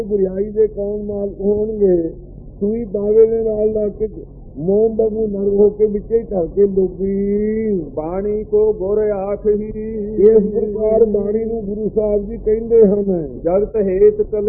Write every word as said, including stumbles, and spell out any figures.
ਬੁਰਾਈ ਦੇ ਕੌਣ ਮਾਲਕ ਹੋਣਗੇ। ਸੂਈ ਦਾਵੇ ਦੇ ਨਾਲ ਲਾ ਕੇ ਮੋਮ ਬਾਬੂ ਨਰ ਹੋ ਕੇ ਵਿੱਚੇ ਢਲ ਕੇ ਡੁੱਬੀ। ਬਾਣੀ ਕੋ ਗੁਰ ਆਖਹੀ, ਇਸ ਪ੍ਰਕਾਰ ਬਾਣੀ ਨੂੰ ਗੁਰੂ ਸਾਹਿਬ ਜੀ ਕਹਿੰਦੇ ਹਨ। ਜਗਤ ਹੇਤ ਕਲ